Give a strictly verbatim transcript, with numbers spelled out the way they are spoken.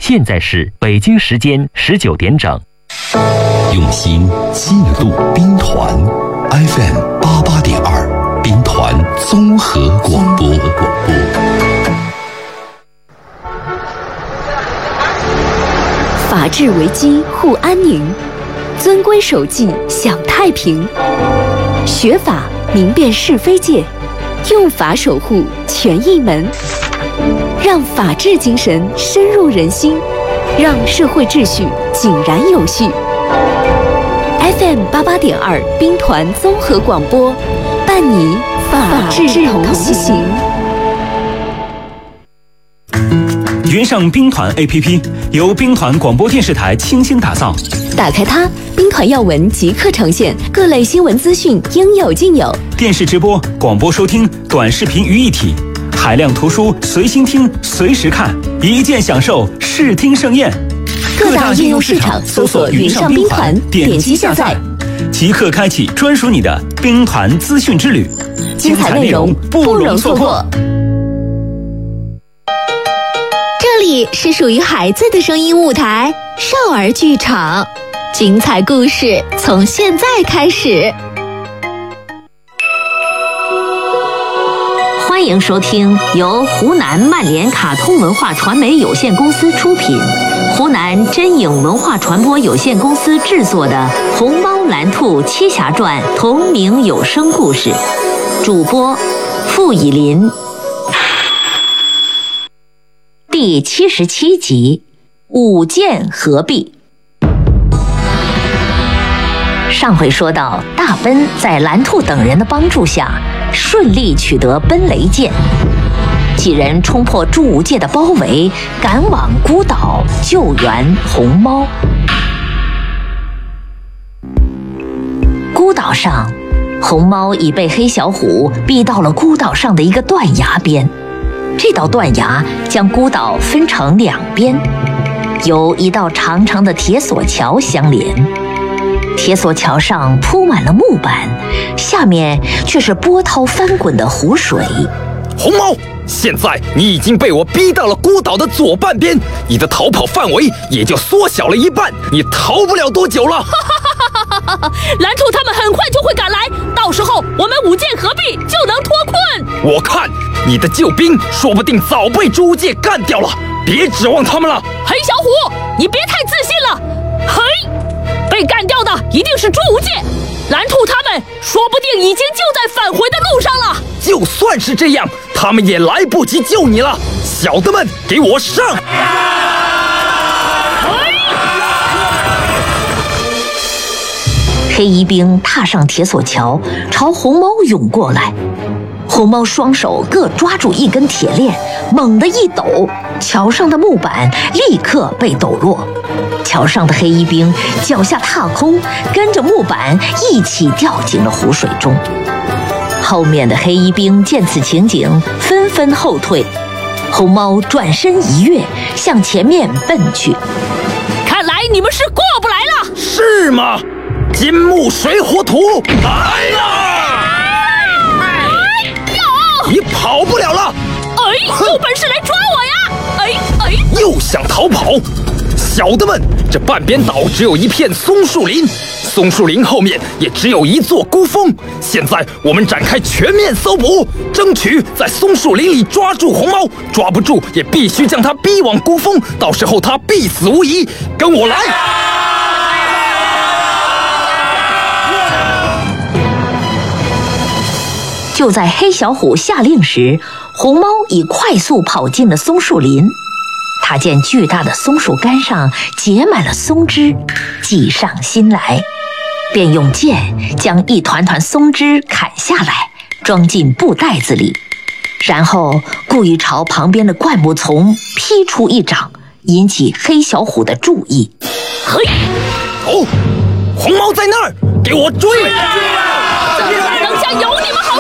现在是北京时间十九点整。 用心记录兵团 F M 八八点二，兵团综合广播。 法治为基护安宁，遵规守纪享太平。学法明辨是非界，用法守护权益门，让法治精神深入人心，让社会秩序井然有序。F M 八八点二兵团综合广播，伴你法治同行。 云上兵团 A P P 由兵团广播电视台倾心打造， 打开它，兵团要闻即刻呈现，各类新闻资讯应有尽有。 电视直播、广播收听、短视频于一体，海量图书随心听、随时看，一键享受视听盛宴。 各大应用市场搜索云上兵团，点击下载， 即刻开启专属你的兵团资讯之旅， 精彩内容不容错过。 这里是属于孩子的声音舞台——少儿剧场，精彩故事从现在开始。 欢迎收听由湖南曼联卡通文化传媒有限公司出品，湖南真影文化传播有限公司制作的《虹猫蓝兔七侠传》同名有声故事，主播傅以林。第七十七集，舞剑合璧。上回说到，大奔在蓝兔等人的帮助下，顺利取得奔雷剑。几人冲破诛无界的包围，赶往孤岛救援红猫。孤岛上，红猫已被黑小虎逼到了孤岛上的一个断崖边。这道断崖将孤岛分成两边，由一道长长的铁索桥相连。铁索桥上铺满了木板，下面却是波涛翻滚的湖水。 红猫，现在你已经被我逼到了孤岛的左半边，你的逃跑范围也就缩小了一半，你逃不了多久了。 蓝兔他们很快就会赶来，到时候我们舞剑合璧就能脱困。 我看你的救兵说不定早被诛无界干掉了，别指望他们了。 黑小虎，你别太自信了。嘿，被干掉的一定是诛无界，蓝兔他们说不定已经就在返回的路上了。 就算是这样，他们也来不及救你了。小的们，给我上！ 黑衣兵踏上铁索桥，朝红猫涌过来。红猫双手各抓住一根铁链，猛地一抖，桥上的木板立刻被抖落。桥上的黑衣兵脚下踏空，跟着木板一起掉进了湖水中。后面的黑衣兵见此情景，纷纷后退。红猫转身一跃，向前面奔去。 看来你们是过不来了。 是吗？金木水火土来了！你跑不了了！ 哎，有本事来抓我呀！哎哎， 又想逃跑？小的们，这半边岛只有一片松树林，松树林后面也只有一座孤峰。现在我们展开全面搜捕，争取在松树林里抓住红猫，抓不住也必须将它逼往孤峰，到时候它必死无疑。跟我来！ 就在黑小虎下令时，红猫已快速跑进了松树林。他见巨大的松树干上结满了松枝，计上心来，便用剑将一团团松枝砍下来，装进布袋子里，然后故意朝旁边的灌木丛劈出一掌，引起黑小虎的注意。 嘿，哦，红猫在那儿，给我追！ 等下有你们好！